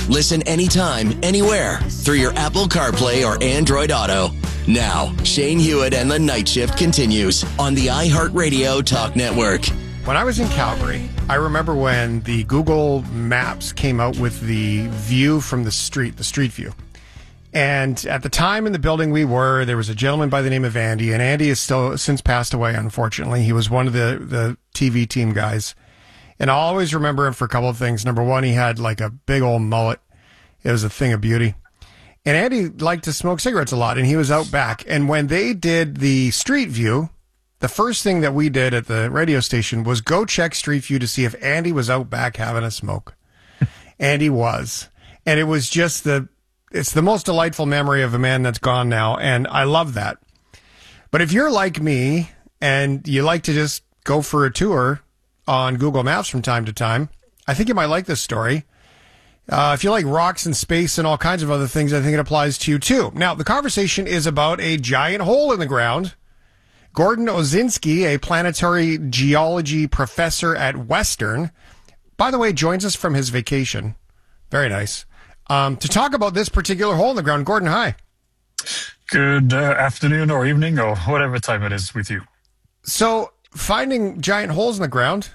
Listen anytime, anywhere through your Apple CarPlay or Android Auto. Now, Shane Hewitt and the Night Shift continues on the iHeartRadio Talk Network. When I was in Calgary, I remember when the Google Maps came out with the view from the street view. And at the time in the building we were, there was a gentleman by the name of Andy, and Andy is still since passed away, unfortunately. He was one of the TV team guys. And I'll always remember him for a couple of things. Number one, he had like a big old mullet. It was a thing of beauty. And Andy liked to smoke cigarettes a lot, and he was out back. And when they did the street view, the first thing that we did at the radio station was go check Street View to see if Andy was out back having a smoke. And he was. And it was just it's the most delightful memory of a man that's gone now. And I love that. But if you're like me and you like to just go for a tour on Google Maps from time to time, I think you might like this story. If you like rocks and space and all kinds of other things, I think it applies to you too. Now, the conversation is about a giant hole in the ground. Gordon Owsinski, a planetary geology professor at Western, by the way, joins us from his vacation. Very nice. To talk about this particular hole in the ground. Gordon, hi. Good afternoon or evening or whatever time it is with you. So, finding giant holes in the ground,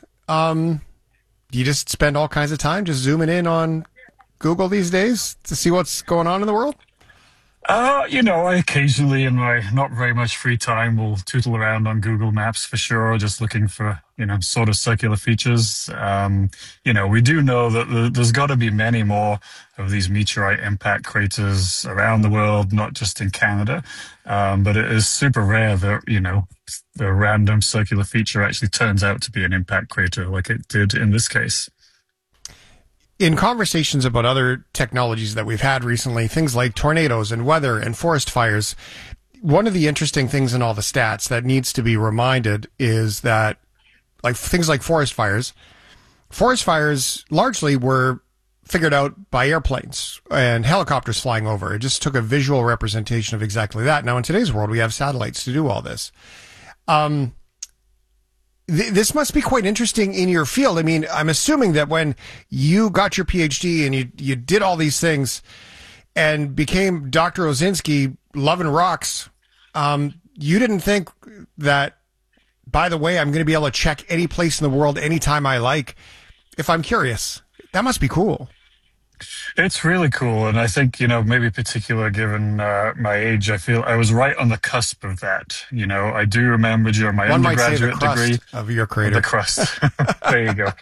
you just spend all kinds of time just zooming in on Google these days to see what's going on in the world? I occasionally in my not very much free time will tootle around on Google Maps for sure, just looking for, sort of circular features. We do know that there's got to be many more of these meteorite impact craters around the world, not just in Canada. But it is super rare that, the random circular feature actually turns out to be an impact crater like it did in this case. In conversations about other technologies that we've had recently, things like tornadoes and weather and forest fires, one of the interesting things in all the stats that needs to be reminded is that, like things like forest fires largely were figured out by airplanes and helicopters flying over. It just took a visual representation of exactly that. Now, in today's world, we have satellites to do all this. This must be quite interesting in your field. I mean, I'm assuming that when you got your PhD and you did all these things and became Dr. Owsinski, loving rocks, you didn't think that, by the way, I'm going to be able to check any place in the world anytime I like if I'm curious. That must be cool. It's really cool. And I think, maybe particular given my age, I feel I was right on the cusp of that. I do remember during my undergraduate degree of your crater. The crust. There you go.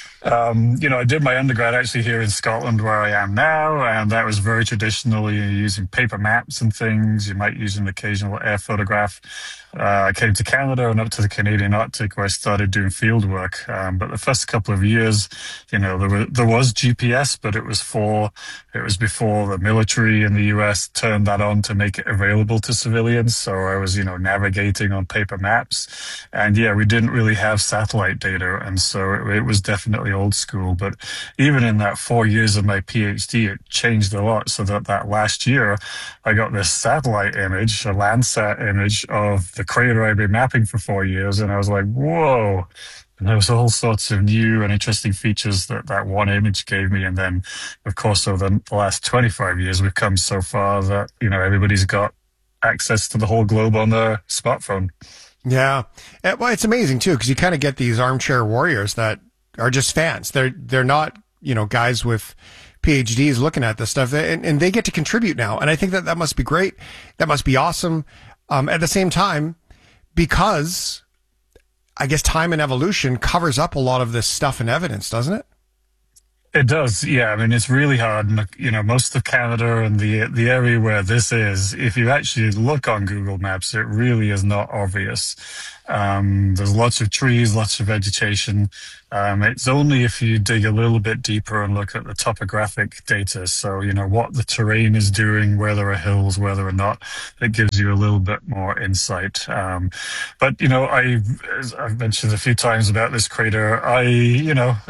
I did my undergrad actually here in Scotland where I am now, and that was very traditionally using paper maps and things. You might use an occasional air photograph. I came to Canada and up to the Canadian Arctic where I started doing field work. But the first couple of years, there was GPS, but it was before the military in the US turned that on to make it available to civilians. So I was, navigating on paper maps. And yeah, we didn't really have satellite data. And so it was definitely old school. But even in that 4 years of my PhD, it changed a lot. So that last year, I got this satellite image, a Landsat image of the crater I'd been mapping for 4 years. And I was like, whoa. And there was all sorts of new and interesting features that one image gave me. And then, of course, over the last 25 years, we've come so far that, everybody's got access to the whole globe on their smartphone. Yeah. Well, it's amazing, too, because you kind of get these armchair warriors that are just fans. They're not, guys with PhDs looking at this stuff, and they get to contribute now. And I think that must be great. That must be awesome. At the same time, because I guess time and evolution covers up a lot of this stuff and evidence, doesn't it? It does, yeah. I mean, it's really hard. Most of Canada and the area where this is, if you actually look on Google Maps, it really is not obvious. There's lots of trees, lots of vegetation. It's only if you dig a little bit deeper and look at the topographic data. So, what the terrain is doing, where there are hills, where there are not, it gives you a little bit more insight. But, I've mentioned a few times about this crater.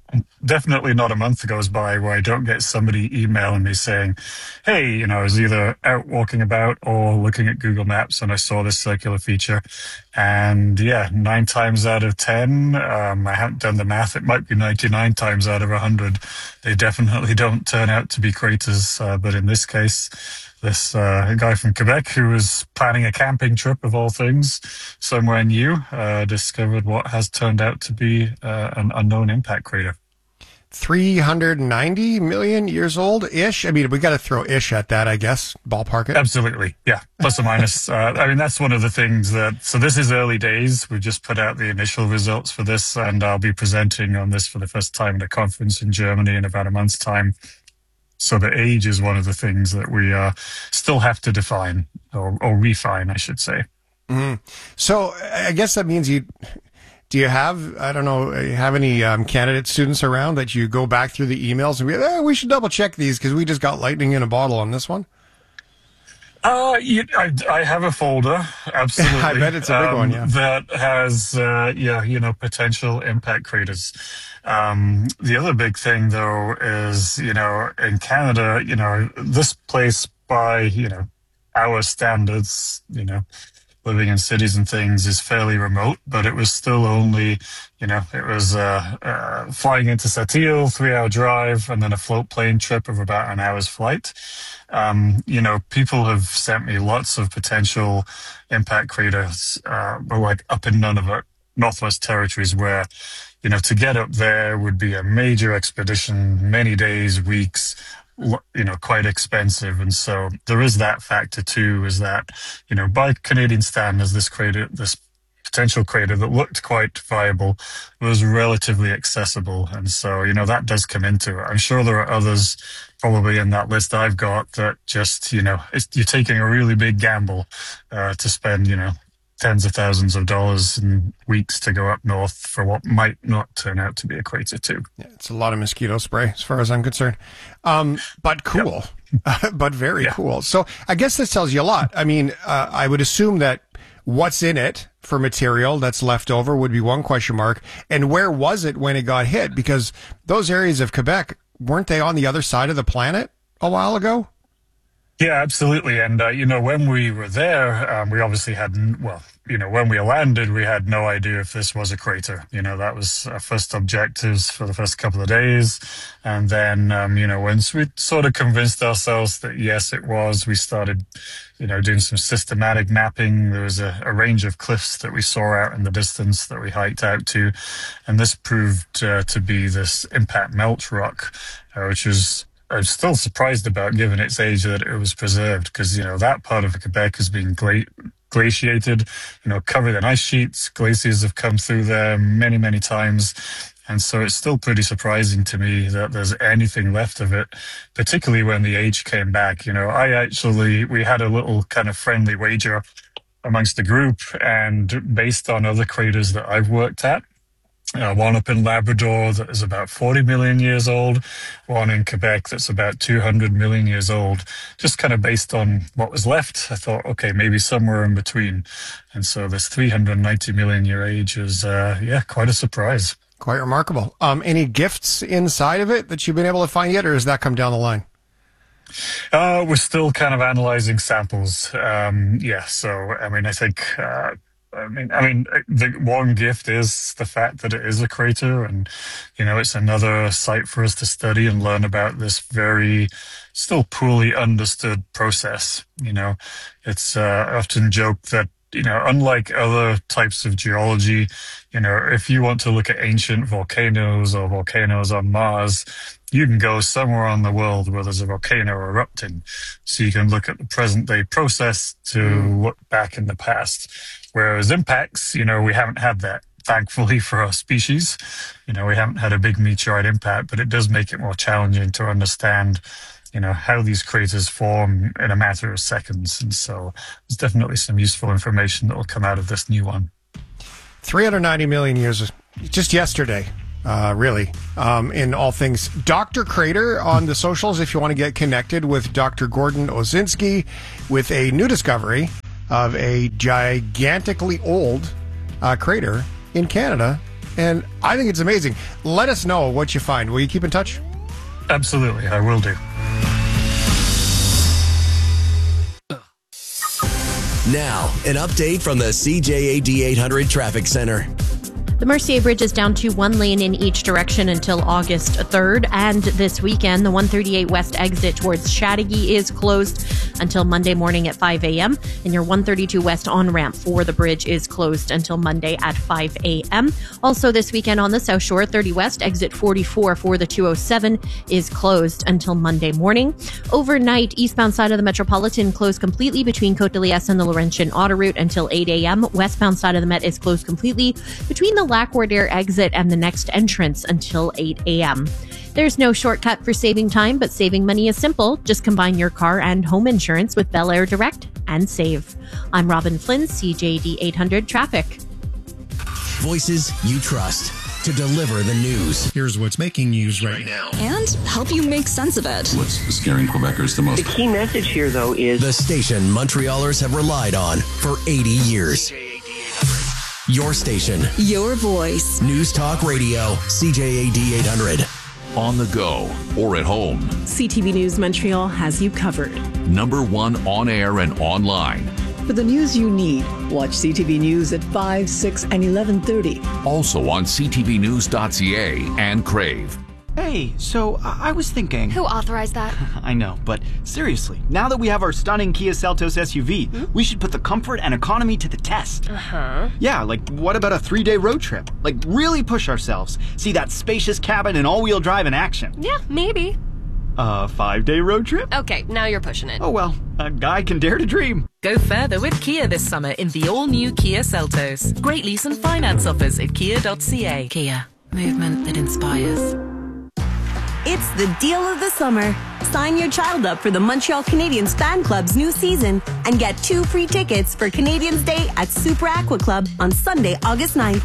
definitely not a month goes by where I don't get somebody emailing me saying, hey, I was either out walking about or looking at Google Maps and I saw this circular feature. And yeah, 9 times out of 10, I haven't done the math. It might be 99 times out of 100. They definitely don't turn out to be craters. But in this case, this guy from Quebec who was planning a camping trip of all things somewhere new discovered what has turned out to be an unknown impact crater. 390 million years old-ish? I mean, we got to throw ish at that, I guess. Ballpark it. Absolutely. Yeah. Plus or minus. I mean, that's one of the things so this is early days. We've just put out the initial results for this, and I'll be presenting on this for the first time at a conference in Germany in about a month's time. So the age is one of the things that we still have to define or refine, I should say. Mm-hmm. So I guess that means do you have, I don't know, have any candidate students around that you go back through the emails and be, we should double check these because we just got lightning in a bottle on this one? I have a folder, absolutely. I bet it's a big one, yeah. That has, potential impact craters. The other big thing, though, is, in Canada, this place by, our standards, living in cities and things is fairly remote, but it was still only, it was flying into Sept-Îles, 3-hour drive, and then a float plane trip of about an hour's flight. People have sent me lots of potential impact craters, but like up in Nunavut, Northwest Territories, where, to get up there would be a major expedition, many days, weeks, quite expensive. And so there is that factor too, is that, by Canadian standards, this potential crater that looked quite viable was relatively accessible. And so, that does come into it. I'm sure there are others probably in that list I've got that just, you're taking a really big gamble to spend, tens of thousands of dollars and weeks to go up north for what might not turn out to be a crater too. Yeah, it's a lot of mosquito spray as far as I'm concerned. But cool, but very cool. So I guess this tells you a lot. I mean, I would assume that what's in it for material that's left over would be one question mark. And where was it when it got hit? Because those areas of Quebec, weren't they on the other side of the planet a while ago? Yeah, absolutely. And, when we were there, we obviously when we landed, we had no idea if this was a crater. That was our first objectives for the first couple of days. And then, once we sort of convinced ourselves that, yes, it was, we started, doing some systematic mapping. There was a range of cliffs that we saw out in the distance that we hiked out to. And this proved to be this impact melt rock, which was, I'm still surprised about, given its age, that it was preserved, because, that part of Quebec has been glaciated, covered in ice sheets. Glaciers have come through there many, many times. And so it's still pretty surprising to me that there's anything left of it, particularly when the age came back. We had a little kind of friendly wager amongst the group, and based on other craters that I've worked at, one up in Labrador that is about 40 million years old, one in Quebec that's about 200 million years old. Just kind of based on what was left, I thought, okay, maybe somewhere in between. And so this 390 million year age is, quite a surprise. Quite remarkable. Any gifts inside of it that you've been able to find yet, or has that come down the line? We're still kind of analyzing samples. So, I think... the one gift is the fact that it is a crater, and, it's another site for us to study and learn about this very still poorly understood process. It's often joked that, unlike other types of geology, if you want to look at ancient volcanoes or volcanoes on Mars, you can go somewhere on the world where there's a volcano erupting. So you can look at the present day process to look back in the past. Whereas impacts, we haven't had that, thankfully, for our species. We haven't had a big meteorite impact, but it does make it more challenging to understand, how these craters form in a matter of seconds. And so there's definitely some useful information that will come out of this new one. 390 million years, just yesterday. Really, in all things. Dr. Crater on the socials if you want to get connected with Dr. Gordon Owsinski with a new discovery of a gigantically old crater in Canada And I think it's amazing. Let us know what you find. Will you keep in touch? Absolutely, I will do. Now, an update from the CJAD 800 Traffic Center. The Mercier Bridge is down to one lane in each direction until August 3rd. And this weekend, the 138 West exit towards Chateauguay is closed until Monday morning at 5 a.m. And your 132 West on-ramp for the bridge is closed until Monday at 5 a.m. Also this weekend on the South Shore, 30 West, exit 44 for the 207 is closed until Monday morning. Overnight, eastbound side of the Metropolitan closed completely between Côte de Liesse and the Laurentian Auto Route until 8 a.m. Westbound side of the Met is closed completely between the Lac-Wardair exit and the next entrance until 8 a.m. There's no shortcut for saving time, but saving money is simple. Just combine your car and home insurance with Bel Air Direct and save. I'm Robin Flynn, CJD 800 Traffic. Voices you trust to deliver the news. Here's what's making news right now. And help you make sense of it. What's scaring Quebecers the most? The key message here, though, is the station Montrealers have relied on for 80 years. Your station. Your voice. News Talk Radio, CJAD 800. On the go or at home. CTV News Montreal has you covered. #1 on air and online. For the news you need, watch CTV News at 5, 6, and 11:30. Also on ctvnews.ca and Crave. Hey, so I was thinking... Who authorized that? I know, but seriously, now that we have our stunning Kia Seltos SUV, we should put the comfort and economy to the test. Uh-huh. Yeah, like what about a 3-day road trip? Like really push ourselves. See that spacious cabin and all-wheel drive in action. Yeah, maybe. A 5-day road trip? Okay, now you're pushing it. Oh well, a guy can dare to dream. Go further with Kia this summer in the all-new Kia Seltos. Great lease and finance offers at kia.ca. Kia, movement that inspires. It's the deal of the summer. Sign your child up for the Montreal Canadiens Fan Club's new season and get 2 free tickets for Canadiens Day at Super Aqua Club on Sunday, August 9th.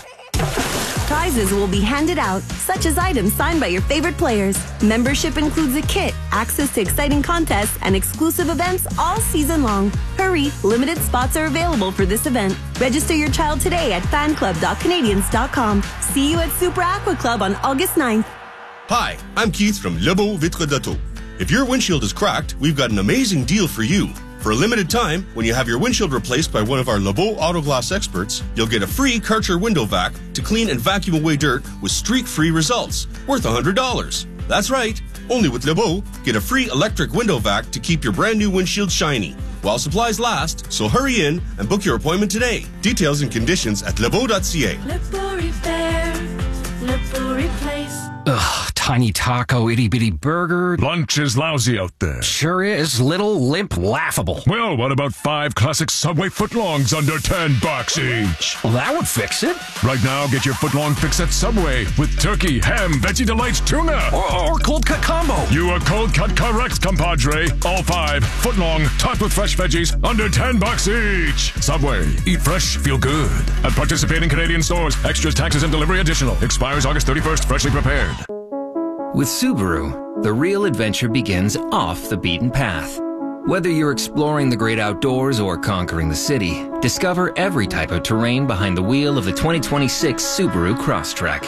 Prizes will be handed out, such as items signed by your favorite players. Membership includes a kit, access to exciting contests, and exclusive events all season long. Hurry, limited spots are available for this event. Register your child today at fanclub.canadiens.com. See you at Super Aqua Club on August 9th. Hi, I'm Keith from Lebeau Vitre d'Auto. If your windshield is cracked, we've got an amazing deal for you. For a limited time, when you have your windshield replaced by one of our Lebeau Auto Glass experts, you'll get a free Karcher window vac to clean and vacuum away dirt with streak-free results, worth $100. That's right. Only with Lebeau, get a free electric window vac to keep your brand new windshield shiny while supplies last, so hurry in and book your appointment today. Details and conditions at lebeau.ca. Lebeau Repair, Lebeau Replace. Ugh, tiny taco, itty-bitty burger. Lunch is lousy out there. Sure is. Little, limp, laughable. Well, what about 5 classic Subway footlongs under $10 each? Well, that would fix it. Right now, get your footlong fix at Subway with turkey, ham, Veggie Delights, tuna. Or cold cut combo. You are cold cut correct, compadre. All 5 footlong, topped with fresh veggies, under $10 each. Subway. Eat fresh, feel good. At participating Canadian stores. Extras, taxes, and delivery additional. Expires August 31st. Freshly prepared. With Subaru, the real adventure begins off the beaten path. Whether you're exploring the great outdoors or conquering the city, discover every type of terrain behind the wheel of the 2026 Subaru Crosstrek.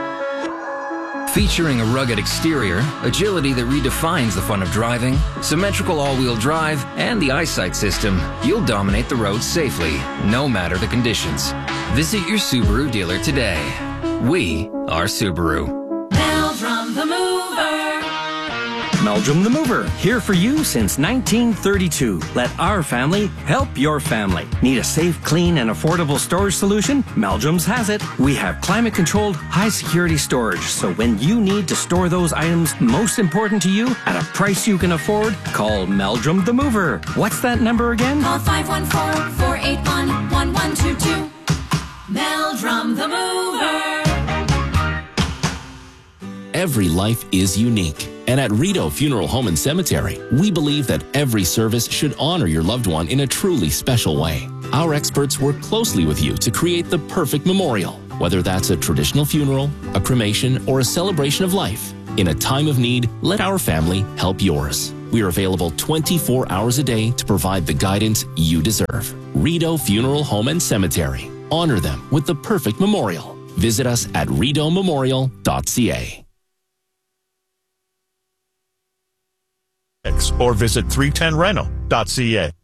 Featuring a rugged exterior, agility that redefines the fun of driving, symmetrical all-wheel drive, and the eyesight system, you'll dominate the road safely, no matter the conditions. Visit your Subaru dealer today. We are Subaru. Meldrum the Mover. Meldrum the Mover, here for you since 1932. Let our family help your family. Need a safe, clean, and affordable storage solution? Meldrum's has it. We have climate-controlled, high-security storage, so when you need to store those items most important to you at a price you can afford, call Meldrum the Mover. What's that number again? Call 514-481-1122. Meldrum the Mover. Every life is unique. And at Rideau Funeral Home and Cemetery, we believe that every service should honor your loved one in a truly special way. Our experts work closely with you to create the perfect memorial, whether that's a traditional funeral, a cremation, or a celebration of life. In a time of need, let our family help yours. We are available 24 hours a day to provide the guidance you deserve. Rideau Funeral Home and Cemetery. Honor them with the perfect memorial. Visit us at rideaumemorial.ca. Or visit 310reno.ca.